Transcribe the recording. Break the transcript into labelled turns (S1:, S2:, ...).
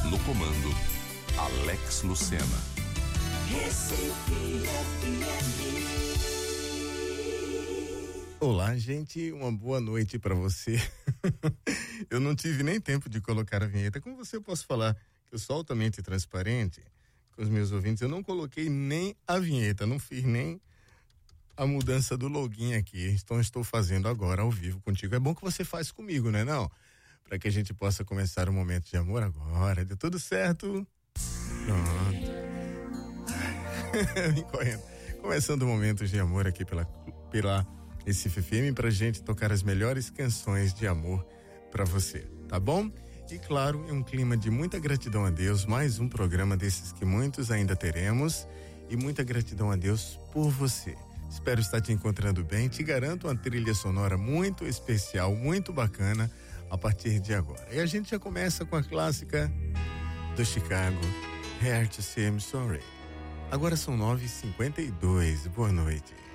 S1: No comando, Alex Lucena.
S2: Recife FM.
S3: Olá, gente, uma boa noite para você. Eu não tive nem tempo de colocar a vinheta. Com você eu posso falar que eu sou altamente transparente com os meus ouvintes. Eu não coloquei nem a vinheta, não fiz nem a mudança do login aqui. Então estou fazendo agora ao vivo contigo. É bom que você faz comigo, né não? Para que a gente possa começar um momento de amor agora. Deu tudo certo? Pronto. Vem correndo. Começando momentos de amor aqui pela Recife FM, pra gente tocar as melhores canções de amor pra você, tá bom? E claro, em um clima de muita gratidão a Deus, mais um programa desses que muitos ainda teremos, e muita gratidão a Deus por você. Espero estar te encontrando bem, te garanto uma trilha sonora muito especial, muito bacana a partir de agora. E a gente já começa com a clássica do Chicago, Here to Say I'm Sorry. Agora são 9h52, boa noite.